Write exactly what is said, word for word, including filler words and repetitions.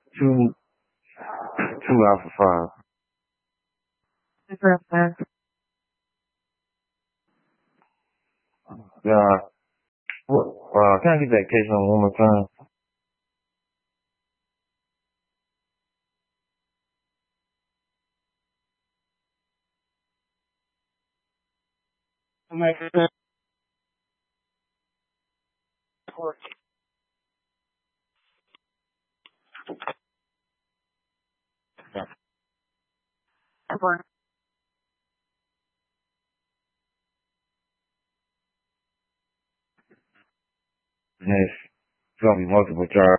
Two, two out for five. Yeah. What, uh, can I get that case on one more time? Yes. It's gonna be multiple charges.